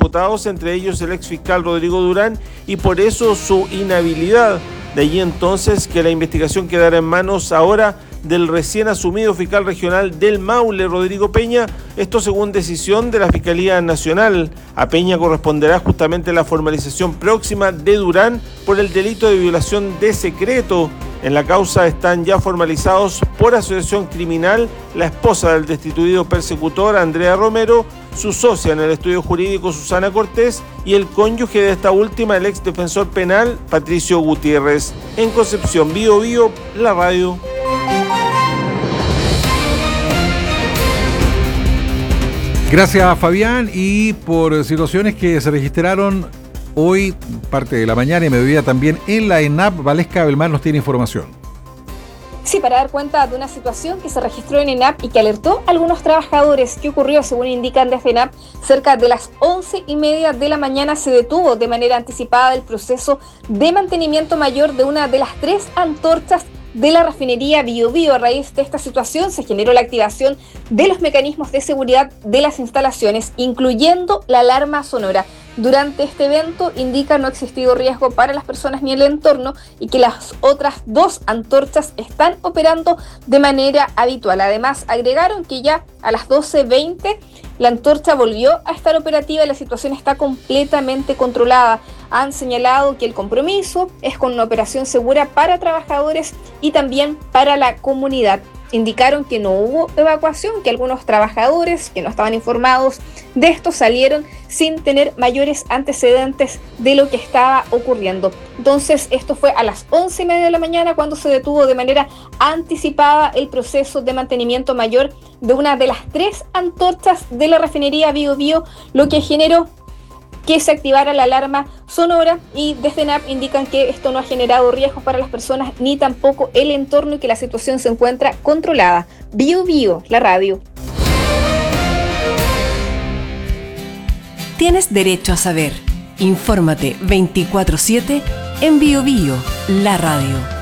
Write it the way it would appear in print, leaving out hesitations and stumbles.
imputados, entre ellos el exfiscal Rodrigo Durán, y por eso su inhabilidad. De allí entonces que la investigación quedará en manos ahora del recién asumido fiscal regional del Maule, Rodrigo Peña, esto según decisión de la Fiscalía Nacional. A Peña corresponderá justamente la formalización próxima de Durán por el delito de violación de secreto. En la causa están ya formalizados por asociación criminal la esposa del destituido persecutor Andrea Romero, su socia en el estudio jurídico Susana Cortés y el cónyuge de esta última, el ex defensor penal Patricio Gutiérrez. En Concepción, Bío Bío, la radio. Gracias, Fabián. Y por situaciones que se registraron hoy, parte de la mañana y mediodía también en la ENAP, Valesca Belmar nos tiene información. Sí, para dar cuenta de una situación que se registró en ENAP y que alertó a algunos trabajadores. ¿Qué ocurrió? Según indican desde ENAP, cerca de las 11:30 de la mañana se detuvo de manera anticipada el proceso de mantenimiento mayor de una de las 3 antorchas de la refinería Bío Bío. A raíz de esta situación se generó la activación de los mecanismos de seguridad de las instalaciones, incluyendo la alarma sonora. Durante este evento indica no ha existido riesgo para las personas ni el entorno y que las otras 2 antorchas están operando de manera habitual. Además, agregaron que ya a las 12:20 la antorcha volvió a estar operativa y la situación está completamente controlada. Han señalado que el compromiso es con una operación segura para trabajadores y también para la comunidad. Indicaron que no hubo evacuación, que algunos trabajadores que no estaban informados de esto salieron sin tener mayores antecedentes de lo que estaba ocurriendo. Entonces, esto fue a las 11:30 de la mañana cuando se detuvo de manera anticipada el proceso de mantenimiento mayor de una de las 3 antorchas de la refinería Bío Bío, lo que generó que se activara la alarma sonora, y desde ENAP indican que esto no ha generado riesgos para las personas ni tampoco el entorno y que la situación se encuentra controlada. Bío Bío, la radio. Tienes derecho a saber. Infórmate 24/7 en Bío Bío, la radio.